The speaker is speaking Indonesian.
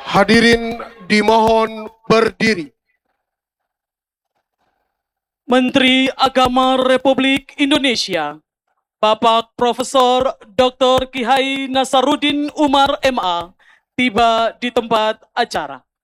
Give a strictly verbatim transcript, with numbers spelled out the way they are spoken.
Hadirin dimohon berdiri. Menteri Agama Republik Indonesia, Bapak Profesor Doktor Kiai Nasaruddin Umar M A, tiba di tempat acara.